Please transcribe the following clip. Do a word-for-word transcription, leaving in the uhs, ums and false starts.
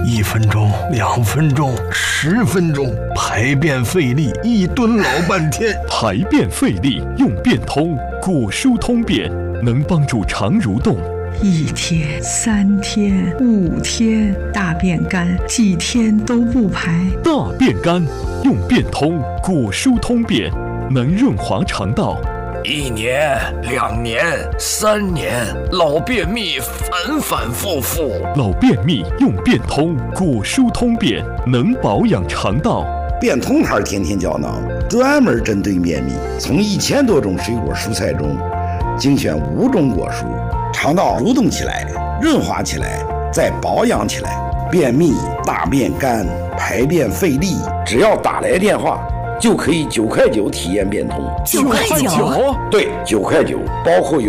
一分钟、两分钟、十分钟，排便费力，一蹲老半天。 排便费力用便通，果蔬通便能帮助肠蠕动。 一天、三天、五天，大便干，几天都不排。 大便干用便通，果蔬通便能润滑肠道。 一年、两年、三年，老便秘反反复复。 老便秘用便通，果蔬通便能保养肠道。 便通牌天天胶囊专门针对便秘，从一千多种水果蔬菜中精选五种果蔬，肠道蠕动起来，润滑起来，再保养起来。便秘、大便干、排便费力，只要打来电话就可以九块九体验便通。 九块九？ 对，九块九，包括有